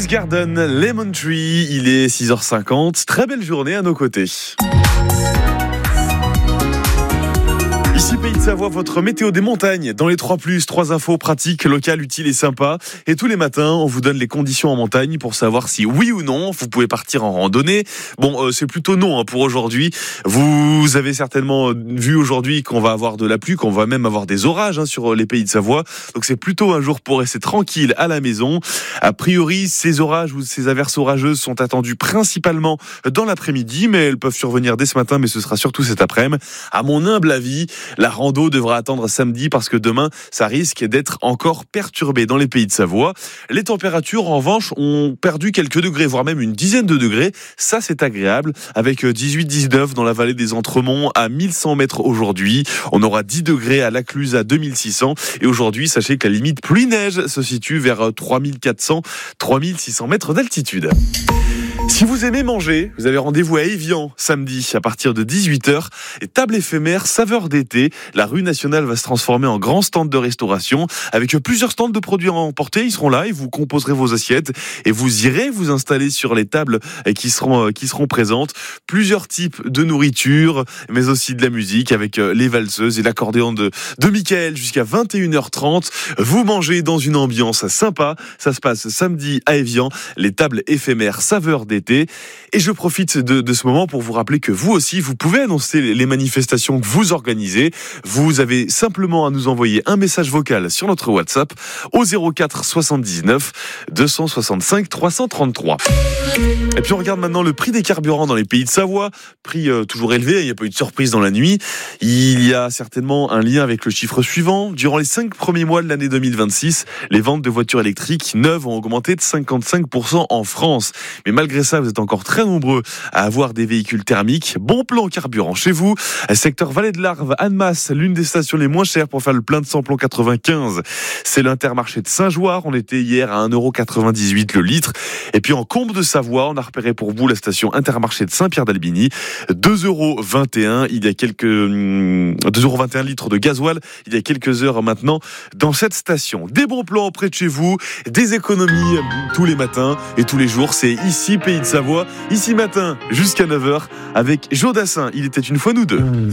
Rose Garden, Lemon Tree, il est 6h50. Très belle journée à nos côtés. Ici Pays de Savoie, votre météo des montagnes. Dans les 3+, 3 infos pratiques, locales, utiles et sympas. Et tous les matins, on vous donne les conditions en montagne pour savoir si oui ou non, vous pouvez partir en randonnée. Bon, c'est plutôt non pour aujourd'hui. Vous avez certainement vu aujourd'hui qu'on va avoir de la pluie, qu'on va même avoir des orages sur les Pays de Savoie. Donc c'est plutôt un jour pour rester tranquille à la maison. A priori, ces orages ou ces averses orageuses sont attendues principalement dans l'après-midi, mais elles peuvent survenir dès ce matin, mais ce sera surtout cet après-midi. À mon humble avis, la rando devra attendre samedi parce que demain, ça risque d'être encore perturbé dans les Pays de Savoie. Les températures, en revanche, ont perdu quelques degrés, voire même une dizaine de degrés. Ça, c'est agréable, avec 18-19 dans la vallée des Entremonts à 1100 mètres aujourd'hui. On aura 10 degrés à Lacluse à 2600. Et aujourd'hui, sachez que la limite pluie-neige se situe vers 3400-3600 mètres d'altitude. Si vous aimez manger, vous avez rendez-vous à Évian samedi à partir de 18h. Et table éphémère saveur d'été. La rue nationale va se transformer en grand stand de restauration avec plusieurs stands de produits à emporter. Ils seront là et vous composerez vos assiettes et vous irez vous installer sur les tables qui seront présentes. Plusieurs types de nourriture, mais aussi de la musique avec les valseuses et l'accordéon de Michael jusqu'à 21h30. Vous mangez dans une ambiance sympa. Ça se passe samedi à Évian. Les tables éphémères saveur d'été. Et je profite de ce moment pour vous rappeler que vous aussi, vous pouvez annoncer les manifestations que vous organisez. Vous avez simplement à nous envoyer un message vocal sur notre WhatsApp au 04 79 265 333. Et puis on regarde maintenant le prix des carburants dans les Pays de Savoie. Prix toujours élevé, il n'y a pas eu de surprise dans la nuit. Il y a certainement un lien avec le chiffre suivant. Durant les 5 premiers mois de l'année 2026, les ventes de voitures électriques neuves ont augmenté de 55% en France. Mais malgré ça, vous êtes encore très nombreux à avoir des véhicules thermiques. Bon plan carburant chez vous. Secteur Vallée de l'Arve, Annemasse, l'une des stations les moins chères pour faire le plein de samplon 95. C'est l'Intermarché de Saint-Joire. On était hier à 1,98€ le litre. Et puis en Combe de Savoie, on a repéré pour vous la station Intermarché de Saint-Pierre-d'Albigny. 2,21€. Il y a 2,21€ litre de gasoil. Il y a quelques heures maintenant dans cette station. Des bons plans près de chez vous. Des économies tous les matins et tous les jours. C'est ici Pays de Savoie. Ici matin jusqu'à 9h avec Joe Dassin. Il était une fois nous deux.